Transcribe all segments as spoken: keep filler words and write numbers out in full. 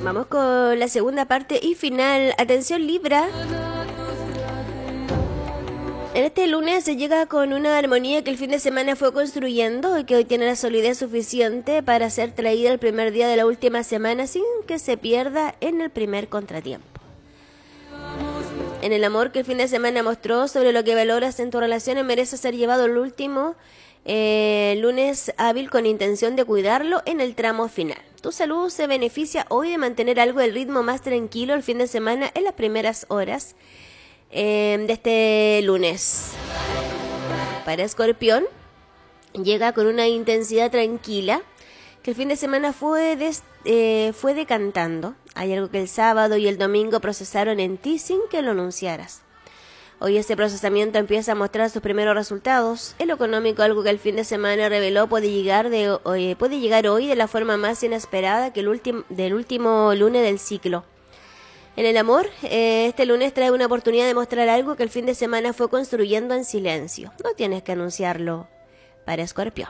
Vamos con la segunda parte y final. Atención Libra. En este lunes se llega con una armonía que el fin de semana fue construyendo y que hoy tiene la solidez suficiente para ser traída el primer día de la última semana sin que se pierda en el primer contratiempo. En el amor que el fin de semana mostró sobre lo que valoras en tu relación merece ser llevado el último eh, lunes hábil con intención de cuidarlo en el tramo final. Tu salud se beneficia hoy de mantener algo del ritmo más tranquilo el fin de semana en las primeras horas de este lunes. Para Escorpión, llega con una intensidad tranquila que el fin de semana fue, des, eh, fue decantando. Hay algo que el sábado y el domingo procesaron en ti sin que lo anunciaras. Hoy ese procesamiento empieza a mostrar sus primeros resultados. En lo económico, algo que el fin de semana reveló puede llegar, de, eh, puede llegar hoy de la forma más inesperada que el último, del último lunes del ciclo. En el amor, eh, este lunes trae una oportunidad de mostrar algo que el fin de semana fue construyendo en silencio. No tienes que anunciarlo. Para Escorpión.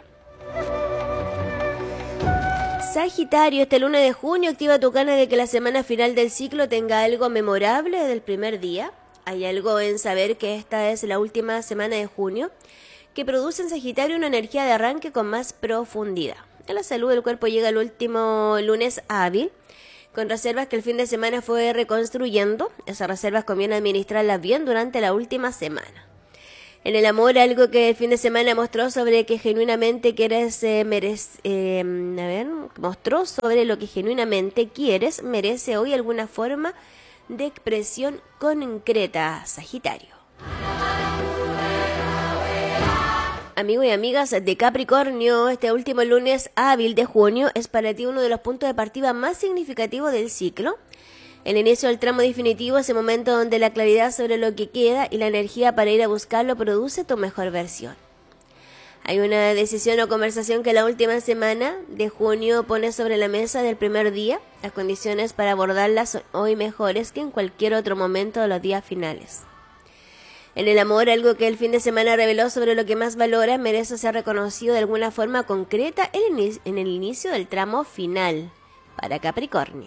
Sagitario, este lunes de junio activa tu gana de que la semana final del ciclo tenga algo memorable del primer día. Hay algo en saber que esta es la última semana de junio que produce en Sagitario una energía de arranque con más profundidad. En la salud del cuerpo llega el último lunes hábil, con reservas que el fin de semana fue reconstruyendo. Esas reservas conviene administrarlas bien durante la última semana. En el amor, algo que el fin de semana mostró sobre que genuinamente quieres eh, merece, eh, a ver, mostró sobre lo que genuinamente quieres merece hoy alguna forma de expresión concreta, Sagitario. Amigos y amigas de Capricornio, este último lunes hábil de junio es para ti uno de los puntos de partida más significativos del ciclo. El inicio del tramo definitivo es el momento donde la claridad sobre lo que queda y la energía para ir a buscarlo produce tu mejor versión. Hay una decisión o conversación que la última semana de junio pone sobre la mesa del primer día. Las condiciones para abordarlas son hoy mejores que en cualquier otro momento de los días finales. En el amor, algo que el fin de semana reveló sobre lo que más valora merece ser reconocido de alguna forma concreta en el inicio del tramo final. Para Capricornio.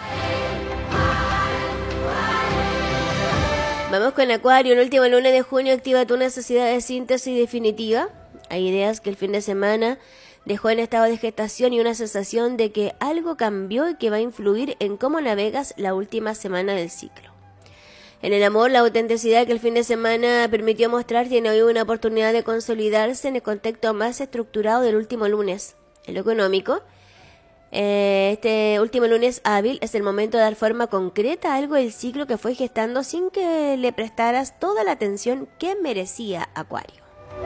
Vamos con Acuario. El último lunes de junio activa tu necesidad de síntesis definitiva. Hay ideas que el fin de semana dejó en estado de gestación y una sensación de que algo cambió y que va a influir en cómo navegas la última semana del ciclo. En el amor, la autenticidad que el fin de semana permitió mostrar tiene hoy una oportunidad de consolidarse en el contexto más estructurado del último lunes. En lo económico, eh, este último lunes hábil es el momento de dar forma concreta a algo del ciclo que fue gestando sin que le prestaras toda la atención que merecía Acuario.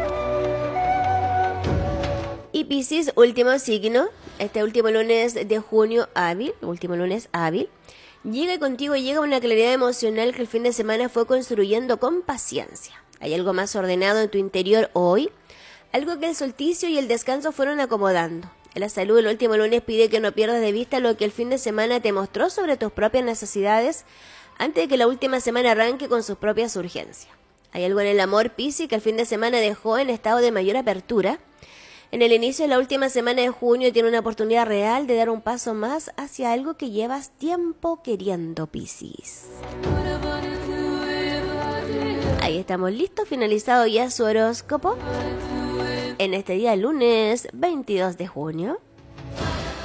Y Piscis, último signo, este último lunes de junio hábil, último lunes hábil, llega contigo y llega una claridad emocional que el fin de semana fue construyendo con paciencia. Hay algo más ordenado en tu interior hoy, algo que el solsticio y el descanso fueron acomodando. En la salud, el último lunes pide que no pierdas de vista lo que el fin de semana te mostró sobre tus propias necesidades antes de que la última semana arranque con sus propias urgencias. Hay algo en el amor, Piscis, que el fin de semana dejó en estado de mayor apertura. En el inicio de la última semana de junio tiene una oportunidad real de dar un paso más hacia algo que llevas tiempo queriendo, Piscis. Ahí estamos listos, finalizado ya su horóscopo en este día lunes veintidós de junio.